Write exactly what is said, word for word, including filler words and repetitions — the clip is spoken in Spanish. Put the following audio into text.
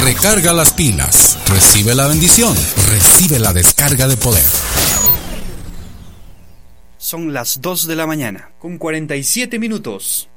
Recarga las pilas. Recibe la bendición. Recibe la descarga de poder. Son las dos de la mañana, con cuarenta y siete minutos.